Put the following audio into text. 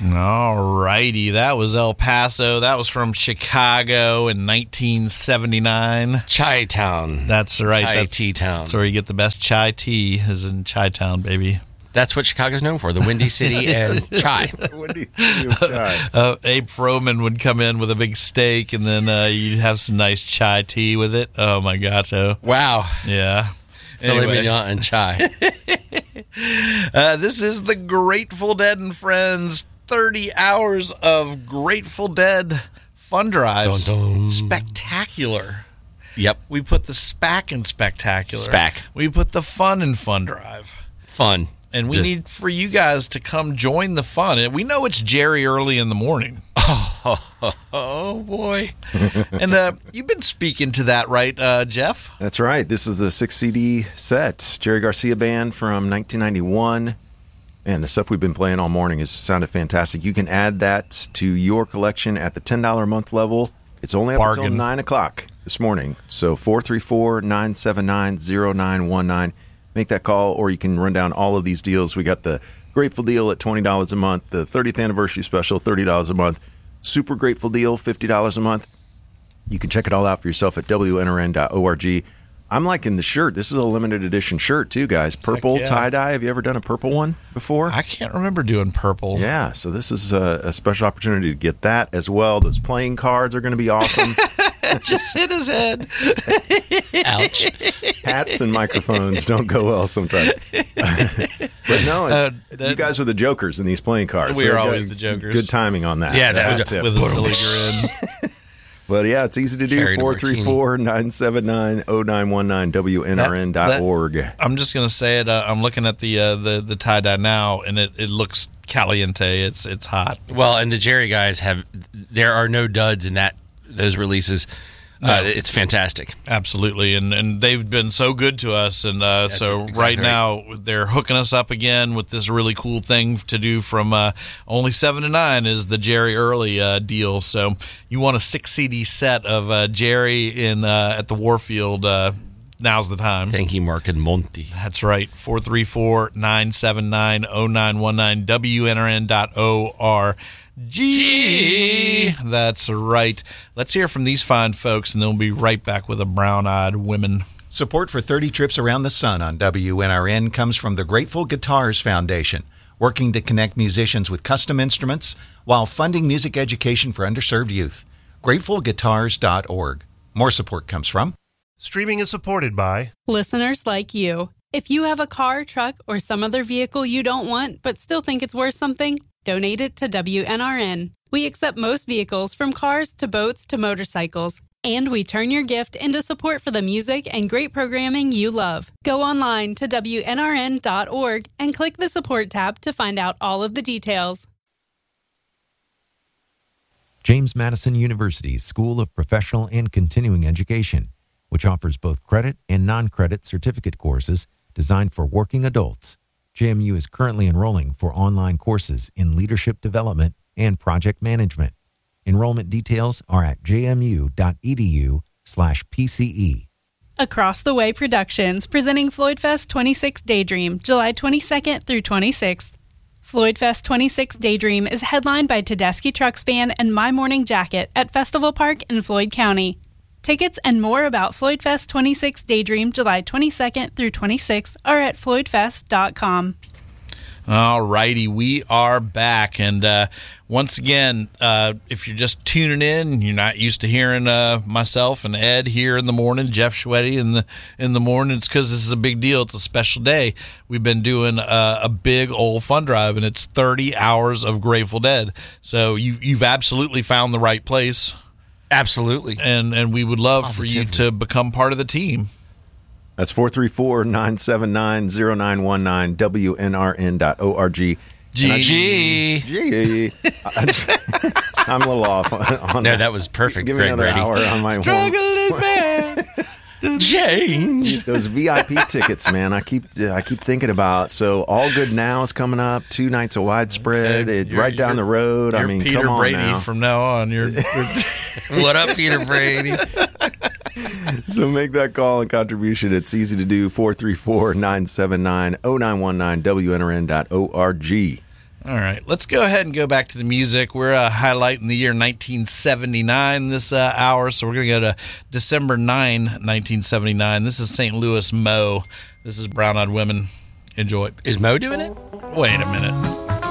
All righty. That was El Paso. That was from Chicago in 1979. Chi-town. That's right. Chai tea town. That's where you get the best chai tea, is in Chi-town, baby. That's what Chicago's known for, the Windy City and chai. Windy City of chai. Abe Froman would come in with a big steak, and then you'd have some nice chai tea with it. Oh, my God. So, Wow. yeah. Filet mignon and chai. This is the Grateful Dead and Friends 30 hours of Grateful Dead fun drives. Dun, dun. Spectacular. Yep. We put the SPAC in spectacular. SPAC. We put the fun in fun drive. Fun. And we need for you guys to come join the fun. We know it's Jerry early in the morning. Oh, boy. And you've been speaking to that, right, Jeff? That's right. This is the 6 CD set. Jerry Garcia Band from 1991. And the stuff we've been playing all morning has sounded fantastic. You can add that to your collection at the $10 a month level. It's only up until 9 o'clock this morning. So 434-979-0919. Make that call, or you can run down all of these deals. We got the Grateful deal at $20 a month, the 30th anniversary special, $30 a month, Super Grateful deal, $50 a month. You can check it all out for yourself at WNRN.org. I'm liking the shirt. This is a limited edition shirt, too, guys. Purple tie-dye. Have you ever done a purple one before? I can't remember doing purple. Yeah, so this is a special opportunity to get that as well. Those playing cards are going to be awesome. Just hit his head. Ouch. Hats and microphones don't go well sometimes. But no, you guys are the jokers in these playing cards. We are always the jokers. Good timing on that. Yeah, with a silly grin. But yeah, it's easy to do. 434-979-0919, WNRN.org. I'm just going to say it. I'm looking at the tie-dye now, and it looks caliente. It's hot. Well, and the Jerry guys there are no duds in those releases. No. It's fantastic. Absolutely, and they've been so good to us, and so exactly right now they're hooking us up again with this really cool thing to do from only 7 to 9 is the Jerry Early deal. So you want a 6 CD set of Jerry in at the Warfield. Now's the time. Thank you, Mark and Monty. That's right. 434-979-0919, WNRN.org. That's right. Let's hear from these fine folks, and then we'll be right back with a brown-eyed women. Support for 30 Trips Around the Sun on WNRN comes from the Grateful Guitars Foundation, working to connect musicians with custom instruments while funding music education for underserved youth. GratefulGuitars.org. More support comes from... Streaming is supported by... listeners like you. If you have a car, truck, or some other vehicle you don't want but still think it's worth something, donate it to WNRN. We accept most vehicles, from cars to boats to motorcycles. And we turn your gift into support for the music and great programming you love. Go online to WNRN.org and click the support tab to find out all of the details. James Madison University's School of Professional and Continuing Education, which offers both credit and non-credit certificate courses designed for working adults. JMU is currently enrolling for online courses in leadership development and project management. Enrollment details are at jmu.edu/PCE. Across the Way Productions, presenting Floydfest 26 Daydream, July 22nd through 26th. Floydfest 26 Daydream is headlined by Tedeschi Trucks Band and My Morning Jacket at Festival Park in Floyd County. Tickets and more about Floydfest 26 Daydream, July 22nd through 26th are at floydfest.com. All righty, we are back. And once again, if you're just tuning in, you're not used to hearing myself and Ed here in the morning, Jeff Schweddy in the morning, it's because this is a big deal. It's a special day. We've been doing a big old fun drive, and it's 30 hours of Grateful Dead. So you've absolutely found the right place. Absolutely. And we would love for you to become part of the team. That's 434-979-0919, WNRN.org. G. I'm a little off on No, that was perfect. Give me another hour on my Struggling man. Change. Those VIP tickets, man. I keep thinking about. So All Good Now is coming up. 2 nights of widespread. Right down the road. You're I mean, Peter come on Brady now. from now on. You're What up, Peter Brady? So make that call and contribution. It's easy to do. 434-979-0919, WNRN.org. All right, let's go ahead and go back to the music. We're highlighting the year 1979 this hour, so we're going to go to December 9, 1979. This is St. Louis Mo. This is Brown Eyed Women. Enjoy. Is Mo doing it? Wait a minute.